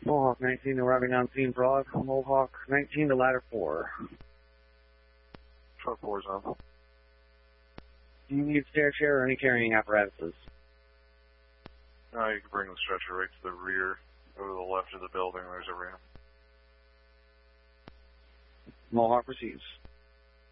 Mohawk 19 arriving on scene, Broad. Mohawk 19 to ladder 4. Truck 4's on. Do you need stair chair or any carrying apparatuses? No, you can bring the stretcher right to the rear. Go to the left of the building, there's a ramp. Mohawk receives.